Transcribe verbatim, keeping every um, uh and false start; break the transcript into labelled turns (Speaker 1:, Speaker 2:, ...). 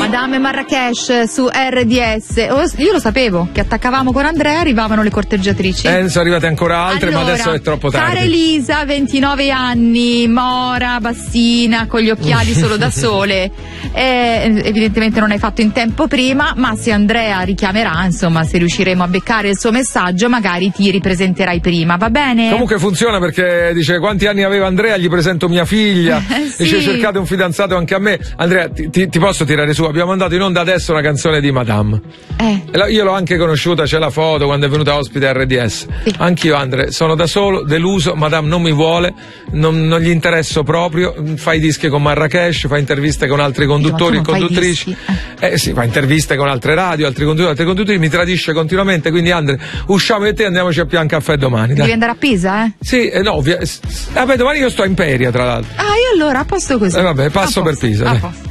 Speaker 1: Madame Marrakesh su R D S. Oh, io lo sapevo che attaccavamo con Andrea, arrivavano le corteggiatrici.
Speaker 2: Eh, sono arrivate ancora altre,
Speaker 1: allora,
Speaker 2: ma adesso è troppo tardi.
Speaker 1: Cara Elisa, ventinove anni, mora, bassina, con gli occhiali solo da sole. Eh, evidentemente non hai fatto in tempo prima, ma se Andrea richiamerà, insomma, se riusciremo a beccare il suo messaggio, magari ti ripresenterai prima, va bene?
Speaker 2: Comunque funziona, perché dice: quanti anni aveva Andrea, gli presento mia figlia.
Speaker 1: Sì.
Speaker 2: Dice: cercate un fidanzato anche a me. Andrea, ti, ti, ti posso tirare su? Abbiamo mandato in onda adesso una canzone di Madame.
Speaker 1: Eh.
Speaker 2: Io l'ho anche conosciuta, c'è la foto quando è venuta ospite a R D S.
Speaker 1: Sì.
Speaker 2: Anch'io, Andrea, sono da solo, deluso. Madame non mi vuole, non, non gli interesso proprio. Fai dischi con Marrakesh, fai interviste con altri conduttori e conduttrici. Eh sì, fa interviste con altre radio, altri conduttori, altri conduttori, mi tradisce continuamente. Quindi, Andrea, usciamo e te, andiamoci a pian caffè domani. Dai.
Speaker 1: Devi andare a Pisa, eh?
Speaker 2: Sì, eh, no, via, vabbè, domani io sto a Imperia, tra l'altro.
Speaker 1: Ah, io allora a posto così.
Speaker 2: Eh vabbè, passo per Pisa.
Speaker 1: A posto.